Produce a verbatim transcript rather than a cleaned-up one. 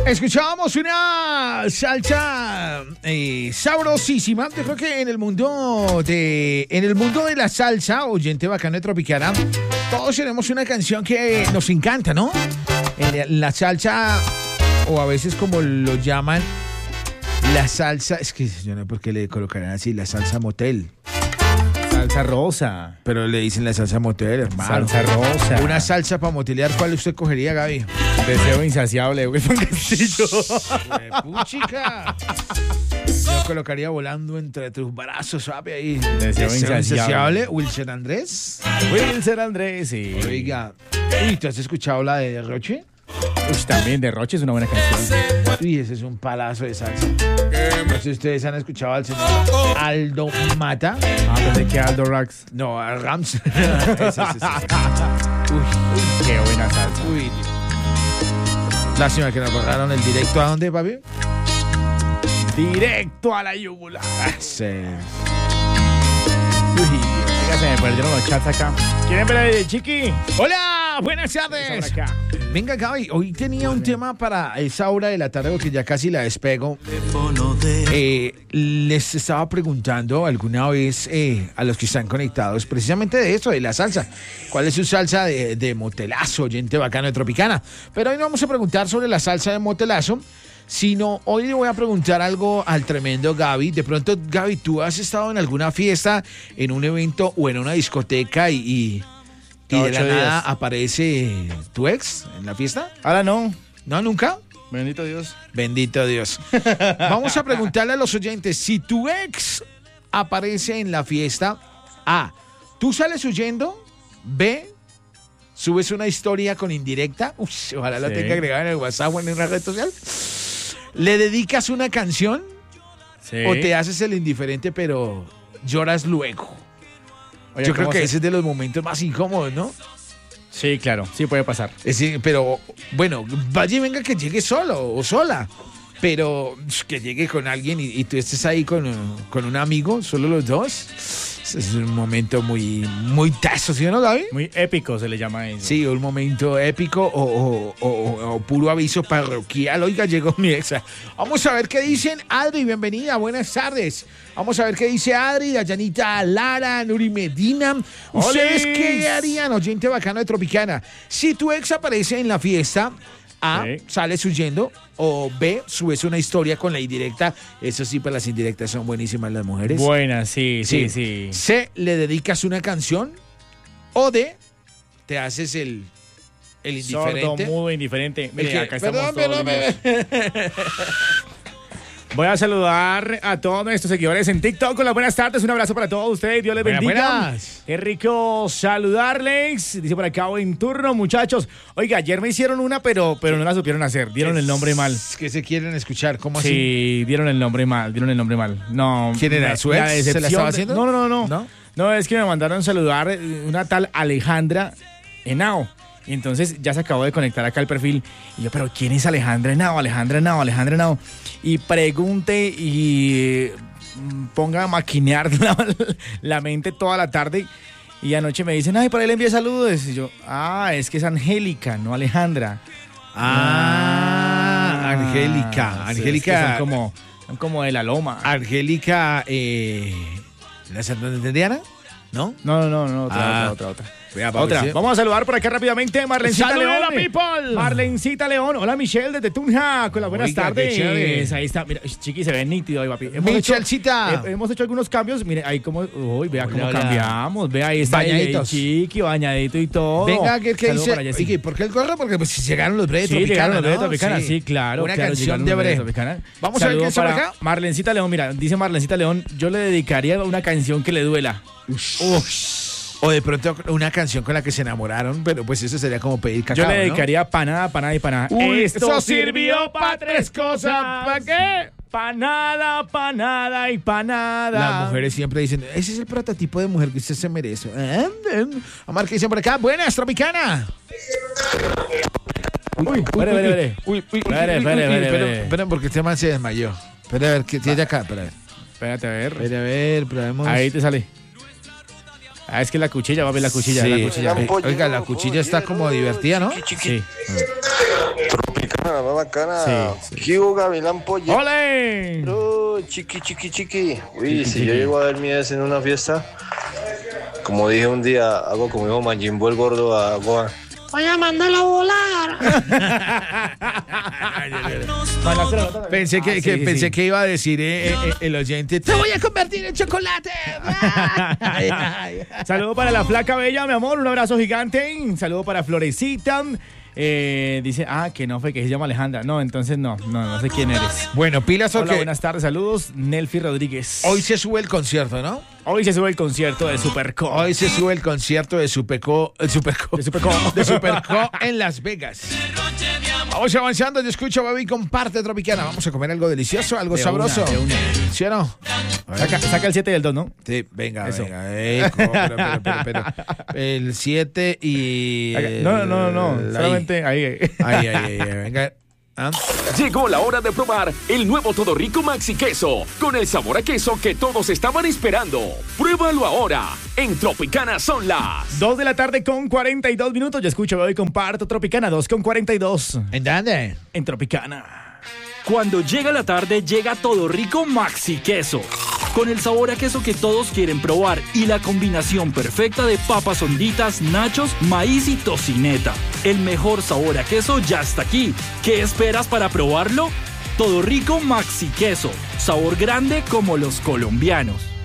Escuchábamos una salsa eh, sabrosísima. Yo creo que en el mundo de en el mundo de la salsa, oyente bacano de Tropicana, todos tenemos una canción que nos encanta, ¿no? En la salsa, o a veces como lo llaman, la salsa, es que yo no sé por qué le colocarán así, la salsa motel. Salsa rosa. Pero le dicen la salsa motel, hermano. Salsa rosa. Una salsa para motelear, ¿cuál usted cogería, Gaby? Deseo insaciable, Wilson Castillo. ¡Puchica! Yo colocaría volando entre tus brazos, ¿sabe? Ahí. Deseo, Deseo insaciable. insaciable. Wilson Andrés. Wilson Andrés, sí. Oiga, ¿y tú has escuchado la de Roche? Uy, también de Roche es una buena canción. Uy, ese es un palazo de salsa. No sé si ustedes han escuchado al señor Aldo Mata. Ah, pensé que Aldo Rax. No, a Rams. Ese, ese, ese. Uy, uy, qué buena salsa. Uy. Lástima que nos pagaron el directo. ¿A dónde, papi? Directo a la yugular. Sí. Uy, oiga, se me perdieron los chats acá. ¿Quieren ver el Chiqui? Hola, buenas tardes. Venga, Gaby, hoy tenía un tema para esa hora de la tarde porque ya casi la despego. Eh, les estaba preguntando alguna vez eh, a los que están conectados precisamente de eso, de la salsa. ¿Cuál es su salsa de, de motelazo, oyente bacano de Tropicana? Pero hoy no vamos a preguntar sobre la salsa de motelazo, sino hoy le voy a preguntar algo al tremendo Gaby. De pronto, Gaby, ¿tú has estado en alguna fiesta, en un evento o en una discoteca y... y ¿Y de la nada aparece tu ex en la fiesta? Ahora no. ¿No, nunca? Bendito Dios. Bendito Dios. Vamos a preguntarle a los oyentes, si tu ex aparece en la fiesta, A, ¿tú sales huyendo? B, ¿subes una historia con indirecta? Uf, ojalá sí. La tenga agregada en el WhatsApp o en una red social. ¿Le dedicas una canción? Sí. ¿O te haces el indiferente pero lloras luego? Oye, yo creo que se... ese es de los momentos más incómodos, ¿no? Sí, claro, sí puede pasar. Es decir, pero, bueno, vaya y venga que llegue solo o sola, pero que llegue con alguien y, y tú estés ahí con, con un amigo, solo los dos. Es un momento muy, muy teso, ¿sí o no, Gaby? Muy épico se le llama eso. Sí, un momento épico o, o, o, o puro aviso parroquial. Oiga, llegó mi ex. Vamos a ver qué dicen. Adri, bienvenida, buenas tardes. Vamos a ver qué dice Adri, Dayanita Lara, Nuri Medina. ¿Ustedes ¡Olis! ¿Qué harían, oyente bacano de Tropicana? Si tu ex aparece en la fiesta, A, sí. sales huyendo, o B, subes una historia con la indirecta. Eso sí, pues las indirectas son buenísimas las mujeres. Buenas, sí, sí, sí, sí. C, le dedicas una canción, o D, te haces el, el indiferente. Sordo, mudo, indiferente. Mire, que, acá perdón, estamos perdón, todos. Perdón. Voy a saludar a todos nuestros seguidores en TikTok. Hola, buenas tardes, un abrazo para todos ustedes, Dios les bendiga. Buenas, buenas. Qué rico saludarles. Dice por acá, en turno, muchachos. Oiga, ayer me hicieron una, pero, pero no la supieron hacer. Dieron el nombre mal. ¿Qué se quieren escuchar? ¿Cómo así? Sí, dieron el nombre mal, dieron el nombre mal. No. ¿Quién era? ¿Su ex? La ¿Se la estaba haciendo? De... No, no, no, no. ¿No? No, es que me mandaron saludar una tal Alejandra Henao. Y entonces ya se acabó de conectar acá el perfil. Y yo, ¿pero quién es Alejandra Henao? Alejandra Henao, Alejandra Henao. Y pregunte y ponga a maquinear la, la mente toda la tarde. Y anoche me dicen, ay, para él envía saludos. Y yo, ah, es que es Angélica, no Alejandra. Ah, ah Angélica. Angélica. Es que son, como, son como de la loma. Angélica, eh, ¿la santandereana? ¿No? No, no, no, no, otra, ah. otra, otra, otra. Vea, Otra. ¿sí? Vamos a saludar por acá rápidamente Marlencita ¡Salude León. a la people! Marlencita León. Hola, Michelle desde Tunja. Con las buenas Oiga, tardes. Ahí está. Mira, Chiqui, se ve nítido ahí, papi. Michelcita. Hecho, eh, hemos hecho algunos cambios. Mire, ahí como... Uy, vea hola, cómo hola. cambiamos. Vea, ahí está. Bañaditos. Ahí, Chiqui, bañadito y todo. Venga, ¿qué, qué dice? Allá, sí. Oye, ¿por qué el gorro? Porque pues llegaron los breves sí, Tropicana, llegaron los breves ¿no? Tropicana. Sí. Sí, claro. Una claro, canción de breve. Vamos Saludo a ver qué para acá. Marlencita León. Mira, dice Marlencita León, yo le dedicaría una canción que le duela. Ush. Ush. O de pronto una canción con la que se enamoraron, pero pues eso sería como pedir cacao, yo le ¿no? dedicaría panada, panada y panada. Uy, Esto eso sirvió para tres cosas. ¿Para qué? Panada, panada y panada. Las mujeres siempre dicen, ese es el prototipo de mujer que usted se merece. Amar, ¿qué dicen por acá? Buenas, Tropicana. Uy, espere, espere, Uy, uy, espere, espere, espere. Esperen, porque este man se desmayó. Espera a ver, ¿qué tiene acá? Espera a ver. Espérate, a ver. Espera a ver, probemos. Ahí te sale. Ah, es que la cuchilla, va a ver la cuchilla. Sí. La cuchilla. Oiga, la cuchilla está como divertida, ¿no? Sí. bacana, más bacana. Sí, sí. Kibo Gavilán Polla. ¡Ole! Oh, chiqui, chiqui, chiqui. Uy, Chiqui, si chiqui. yo llego a ver mi ex en una fiesta, como dije un día, hago como dijo Majin Buu el gordo a Gohan. Voy a mandarlo a volar. Pensé que, Ah, que- sí, pensé sí. que iba a decir eh, eh, eh, el oyente, te voy a convertir en chocolate. Ay, ay. Saludo para la flaca bella, mi amor. Un abrazo gigante. Saludo para Florecita. Eh, dice, ah, que no fue, que se llama Alejandra. No, entonces no, no, no sé quién eres. Bueno, pilas o Hola, que buenas tardes, saludos. Nelfi Rodríguez. hoy se sube el concierto, ¿no? Hoy se sube el concierto de Superco. Hoy se sube el concierto de Superco, el Superco, De Superco. de Superco en Las Vegas. Vamos avanzando, yo escucho, baby, comparte Tropicana. Vamos a comer algo delicioso, algo De sabroso. una, de una. ¿Sí o no? A ver. Saca, saca el siete y el dos, ¿no? Sí, venga, Eso. venga. eh, co- pero, pero, pero, pero. El siete y... el- No, no, no, no. ahí. Solamente ahí. Ahí, ahí, ahí, ahí, venga. ¿Ah? Llegó la hora de probar el nuevo Todo Rico Maxi Queso, con el sabor a queso que todos estaban esperando. Pruébalo ahora. En Tropicana son las... Dos de la tarde con cuarenta y dos minutos. Yo escucho, hoy comparto Tropicana. Dos con cuarenta y dos. ¿En dónde? En Tropicana. Cuando llega la tarde, llega Todo Rico Maxi Queso. Con el sabor a queso que todos quieren probar y la combinación perfecta de papas honditas, nachos, maíz y tocineta. El mejor sabor a queso ya está aquí. ¿Qué esperas para probarlo? Todo Rico Maxi Queso. Sabor grande como los colombianos.